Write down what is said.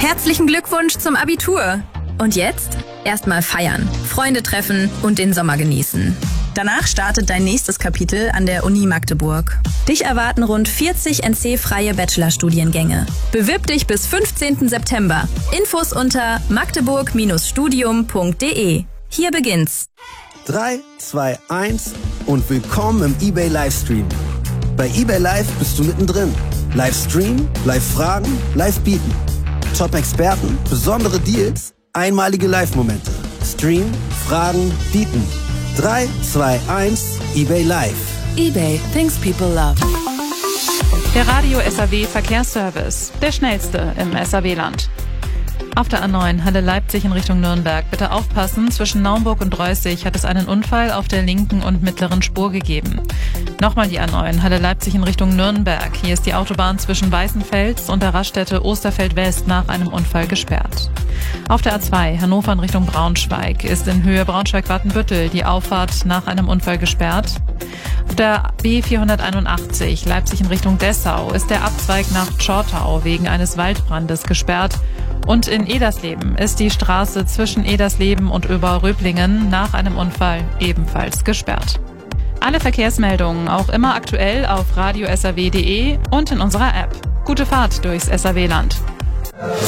Herzlichen Glückwunsch zum Abitur. Und jetzt? Erstmal feiern, Freunde treffen und den Sommer genießen. Danach startet dein nächstes Kapitel an der Uni Magdeburg. Dich erwarten rund 40 NC-freie Bachelorstudiengänge. Bewirb dich bis 15. September. Infos unter magdeburg-studium.de. Hier beginnt's. 3, 2, 1 und willkommen im eBay Livestream. Bei eBay Live bist du mittendrin. Livestream, Live-Fragen, Live-Bieten. Top-Experten, besondere Deals, einmalige Live-Momente. Stream, Fragen, Bieten. 3, 2, 1, eBay Live. eBay, things people love. Der Radio SAW Verkehrsservice, der schnellste im SAW-Land. Auf der A9 Halle Leipzig in Richtung Nürnberg. Bitte aufpassen, zwischen Naumburg und Reußig hat es einen Unfall auf der linken und mittleren Spur gegeben. Nochmal die A9 Halle Leipzig in Richtung Nürnberg. Hier ist die Autobahn zwischen Weißenfels und der Raststätte Osterfeld West nach einem Unfall gesperrt. Auf der A2 Hannover in Richtung Braunschweig ist in Höhe Braunschweig-Watenbüttel die Auffahrt nach einem Unfall gesperrt. Auf der B481 Leipzig in Richtung Dessau ist der Abzweig nach Tschortau wegen eines Waldbrandes gesperrt. Und in Edersleben ist die Straße zwischen Edersleben und Oberröblingen nach einem Unfall ebenfalls gesperrt. Alle Verkehrsmeldungen auch immer aktuell auf radiosaw.de und in unserer App. Gute Fahrt durchs SAW-Land.